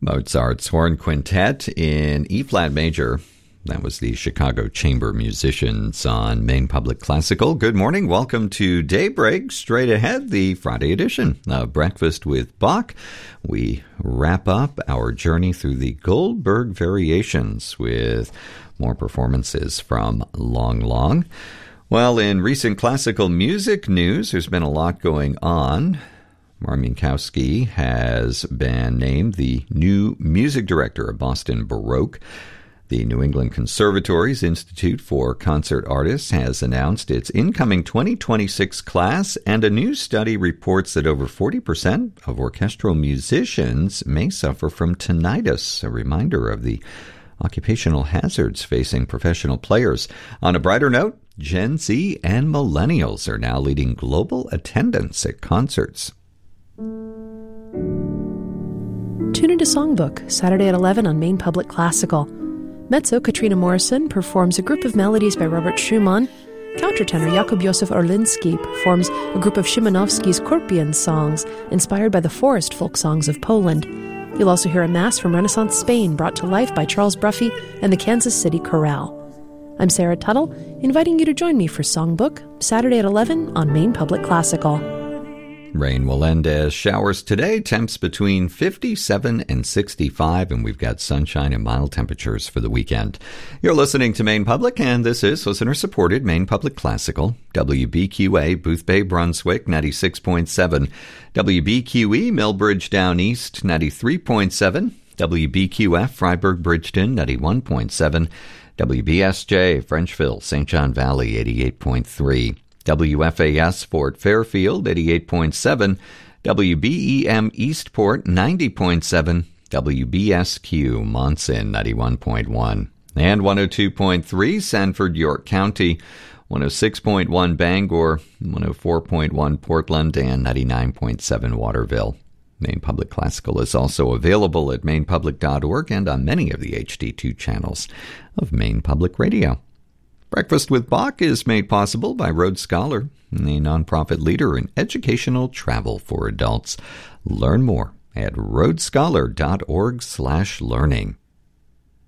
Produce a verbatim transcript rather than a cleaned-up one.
Mozart's Horn Quintet in E-flat major. That was the Chicago Chamber Musicians on Maine Public Classical. Good morning. Welcome to Daybreak. Straight ahead, the Friday edition of Breakfast with Bach. We wrap up our journey through the Goldberg Variations with more performances from Long Long. Well, in recent classical music news, there's been a lot going on. Mark Minkowski has been named the new music director of Boston Baroque. The New England Conservatory's Institute for Concert Artists has announced its incoming twenty twenty-six class, and a new study reports that over forty percent of orchestral musicians may suffer from tinnitus, a reminder of the occupational hazards facing professional players. On a brighter note, Gen Z and millennials are now leading global attendance at concerts. Tune into Songbook, Saturday at eleven on Maine Public Classical. Mezzo Katrina Morrison performs a group of melodies by Robert Schumann. Countertenor Jakub Józef Orlinski performs a group of Szymanowski's Kurpion songs inspired by the forest folk songs of Poland. You'll also hear a mass from Renaissance Spain brought to life by Charles Bruffy and the Kansas City Chorale. I'm Sarah Tuttle, inviting you to join me for Songbook, Saturday at eleven on Maine Public Classical. Rain will end as showers today, temps between fifty-seven and sixty-five, and we've got sunshine and mild temperatures for the weekend. You're listening to Maine Public, and this is listener-supported Maine Public Classical, W B Q A, Boothbay, Brunswick, ninety-six point seven, W B Q E, Millbridge Down East, ninety-three point seven, W B Q F, Freiburg, Bridgeton, ninety-one point seven, W B S J, Frenchville, Saint John Valley, eighty-eight point three, W F A S Fort Fairfield, eighty-eight point seven, W B E M Eastport, ninety point seven, W B S Q Monson, ninety-one point one, and one oh two point three Sanford, York County, one oh six point one Bangor, one oh four point one Portland, and ninety-nine point seven Waterville. Maine Public Classical is also available at maine public dot org and on many of the H D two channels of Maine Public Radio. Breakfast with Bach is made possible by Rhodes Scholar, the nonprofit leader in educational travel for adults. Learn more at rhodes scholar dot org slash learning.